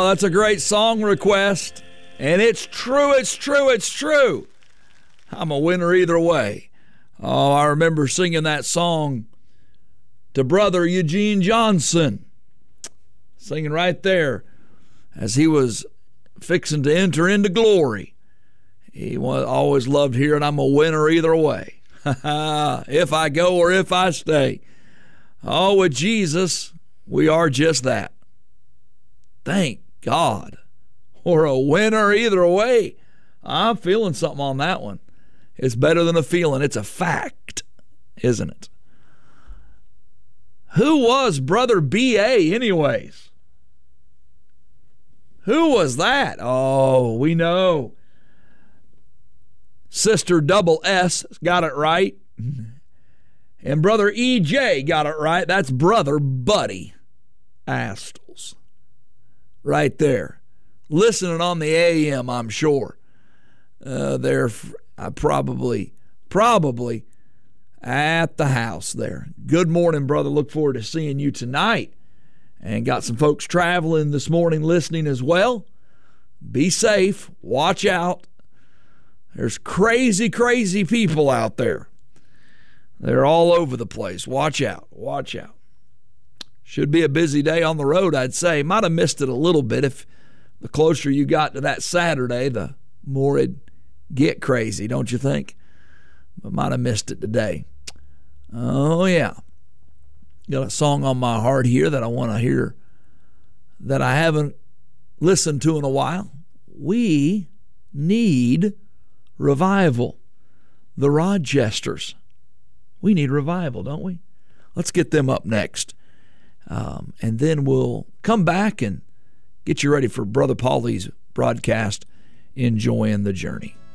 that's a great song request. And it's true, it's true, it's true. I'm a winner either way. Oh, I remember singing that song to Brother Eugene Johnson. Singing right there as he was fixing to enter into glory. He always loved hearing, I'm a winner either way. If I go or if I stay. Oh, with Jesus, we are just that. Thank God. We're a winner either way. I'm feeling something on that one. It's better than a feeling. It's a fact, isn't it? Who was Brother B.A. anyways? Who was that? Oh, we know. Sister Double S got it right. And Brother E.J. got it right. That's Brother Buddy Astles. Right there. Listening on the AM, I'm sure. They're probably at the house there. Good morning, brother. Look forward to seeing you tonight. And got some folks traveling this morning listening as well. Be safe. Watch out. There's crazy, crazy people out there. They're all over the place. Watch out. Watch out. Should be a busy day on the road, I'd say. Might have missed it a little bit. If the closer you got to that Saturday, the more it'd get crazy, don't you think? But might have missed it today. Oh, yeah. Got a song on my heart here that I want to hear that I haven't listened to in a while. We need revival. The Rochesters. We need revival, don't we? Let's get them up next. And then we'll come back and get you ready for Brother Paulie's broadcast, Enjoying the Journey.